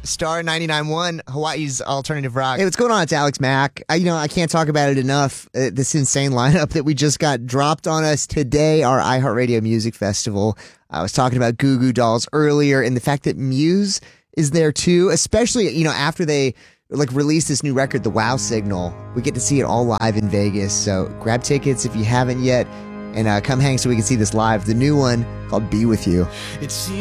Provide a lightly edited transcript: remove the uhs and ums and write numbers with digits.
Star 99.1, Hawaii's alternative rock. Hey, what's going on? It's Alex Mack. I can't talk about it enough. This insane lineup that we just got dropped on us today, our iHeartRadio Music Festival. I was talking about Goo Goo Dolls earlier, and the fact that Muse is there too, especially, after they release this new record, The Wow Signal. We get to see it all live in Vegas. So grab tickets if you haven't yet, and come hang so we can see this live. The new one called Be With You.